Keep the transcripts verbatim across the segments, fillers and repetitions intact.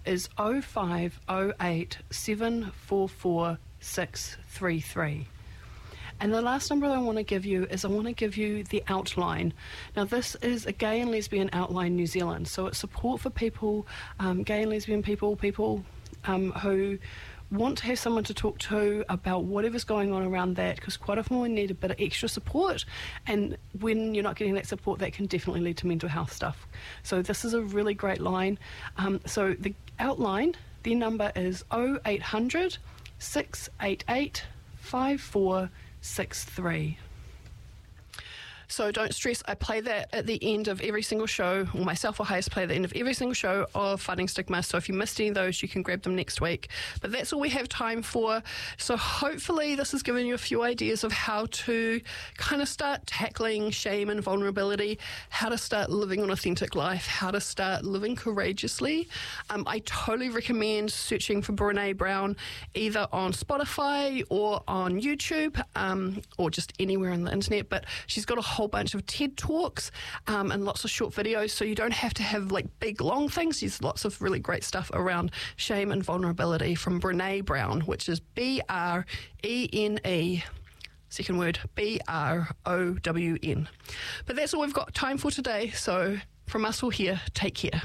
is oh five oh eight, seven four four, six three three. And the last number I want to give you is I want to give you the Outline. Now, this is a Gay and Lesbian Outline New Zealand, so it's support for people, um, gay and lesbian people, people um, who want to have someone to talk to about whatever's going on around that, because quite often we need a bit of extra support, and when you're not getting that support, that can definitely lead to mental health stuff. So this is a really great line. Um, so the Outline, the number is oh eight hundred, six eight eight, five four six three. So don't stress, I play that at the end of every single show, or myself or Hayes play at the end of every single show of Fighting Stigma, so if you missed any of those, you can grab them next week. But that's all we have time for, so hopefully this has given you a few ideas of how to kind of start tackling shame and vulnerability, how to start living an authentic life, how to start living courageously. Um, I totally recommend searching for Brené Brown either on Spotify or on YouTube, um, or just anywhere on the internet, but she's got a whole bunch of TED Talks um, and lots of short videos, so you don't have to have like big long things. There's lots of really great stuff around shame and vulnerability from Brené Brown, which is B R E N E, second word, B R O W N. But that's all we've got time for today, so from us all here, take care.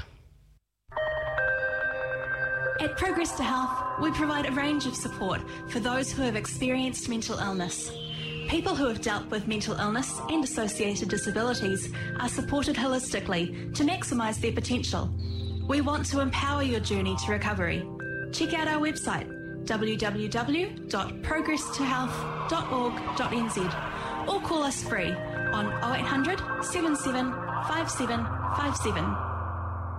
At Progress to Health, we provide a range of support for those who have experienced mental illness. People who have dealt with mental illness and associated disabilities are supported holistically to maximise their potential. We want to empower your journey to recovery. Check out our website w w w dot progress to health dot org dot n z or call us free on oh eight hundred, seven seven five seven five seven.